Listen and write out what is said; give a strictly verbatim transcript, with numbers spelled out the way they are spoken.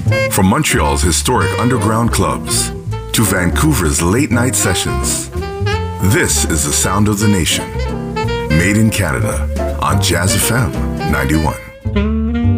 From Montreal's historic underground clubs to Vancouver's late-night sessions, this is the sound of the nation. Made in Canada on Jazz F M ninety-one.